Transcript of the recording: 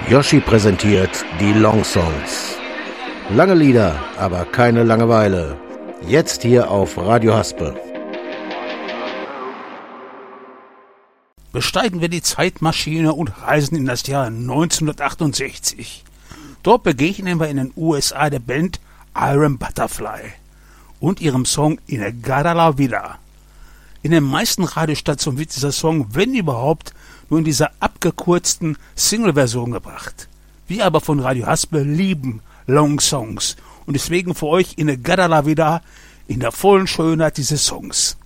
Yoshi präsentiert die Long Songs. Lange Lieder, aber keine Langeweile. Jetzt hier auf Radio Haspe. Besteigen wir die Zeitmaschine und reisen in das Jahr 1968. Dort begegnen wir in den USA der Band Iron Butterfly und ihrem Song In-A-Gadda La Vida. In den meisten Radiostationen wird dieser Song, wenn überhaupt, nur in dieser abgekürzten Single-Version gebracht. Wir aber von Radio Haspe lieben Long Songs und deswegen für euch In-A-Gadda La Vida in der vollen Schönheit dieses Songs.